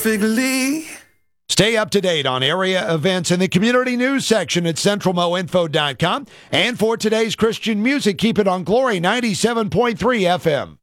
perfectly. Stay up to date on area events in the community news section at centralmoinfo.com. And for today's Christian music, keep it on Glory 97.3 FM.